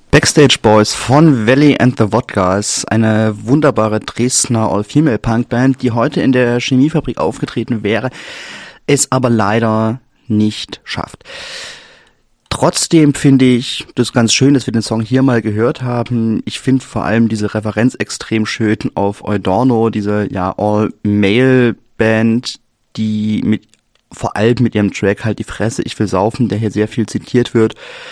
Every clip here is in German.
Backstage Boys von Valley and the Wodgas, eine wunderbare Dresdner All-Female-Punk-Band, die heute in der Chemiefabrik aufgetreten wäre, es aber leider nicht schafft. Trotzdem finde ich das ganz schön, dass wir den Song hier mal gehört haben. Ich finde vor allem diese Referenz extrem schön auf Eudorno, diese All-Male-Band, die vor allem mit ihrem Track halt Die Fresse, ich will saufen, der hier sehr viel zitiert wird,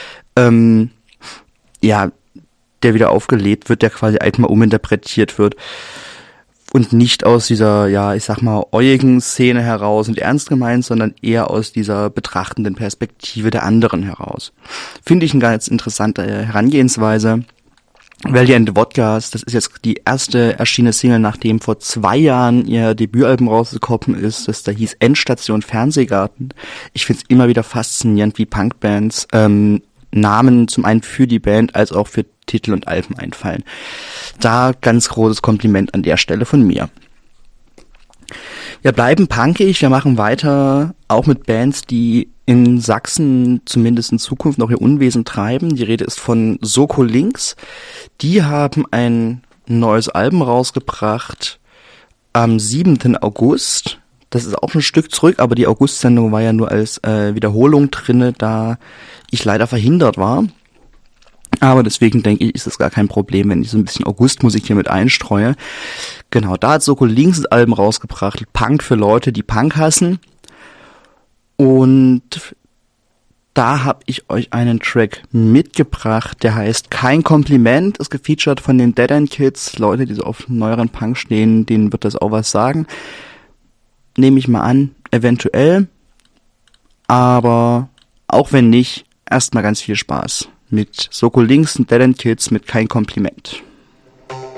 der wieder aufgelebt wird, der quasi einmal uminterpretiert wird und nicht aus dieser, äugigen Szene heraus und ernst gemeint, sondern eher aus dieser betrachtenden Perspektive der anderen heraus. Finde ich eine ganz interessante Herangehensweise. Valley and the Wodgas, das ist jetzt die erste erschienene Single, nachdem vor 2 Jahren ihr Debütalbum rausgekommen ist, das da hieß Endstation Fernsehgarten. Ich finde es immer wieder faszinierend, wie Punkbands Namen zum einen für die Band als auch für Titel und Alben einfallen. Da ganz großes Kompliment an der Stelle von mir. Wir bleiben punkig, wir machen weiter auch mit Bands, die in Sachsen zumindest in Zukunft noch ihr Unwesen treiben. Die Rede ist von Soko Links. Die haben ein neues Album rausgebracht am 7. August. Das ist auch ein Stück zurück, aber die August-Sendung war ja nur als Wiederholung drinne, da ich leider verhindert war. Aber deswegen denke ich, ist es gar kein Problem, wenn ich so ein bisschen August-Musik hier mit einstreue. Genau, da hat Soko Links das Album rausgebracht, Punk für Leute, die Punk hassen. Und da habe ich euch einen Track mitgebracht, der heißt Kein Kompliment, ist gefeatured von den Dead End Kids. Leute, die so auf neueren Punk stehen, denen wird das auch was sagen. Nehme ich mal an, eventuell. Aber auch wenn nicht, erstmal ganz viel Spaß mit Soko Links und Dead End Kids mit Kein Kompliment.